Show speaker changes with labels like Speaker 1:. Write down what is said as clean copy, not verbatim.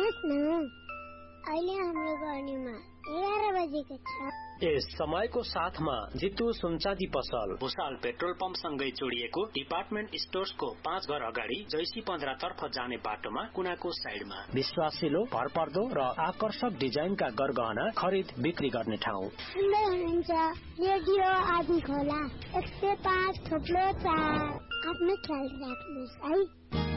Speaker 1: सुन्नुहोस् न, अहिले हाम्रो गर्नीमा 11 बजेको छ।
Speaker 2: यस समयको साथमा जितु सुनचाँदी पसल भुसाल पेट्रोल पम्प सँगै जोडिएको डिपार्टमेन्ट स्टोर्सको 5 घर अगाडि जैसी 15 तर्फ जाने बाटोमा कुनाको साइडमा विश्वासिलो, भरपर्दो र आकर्षक डिजाइनका गरगहना खरिद बिक्री गर्ने ठाउँ।
Speaker 1: सुन्दै हुनुहुन्छ रेडियो आदि खोला 105.4। आफ्नो ख्याल राख्नुहोस् है।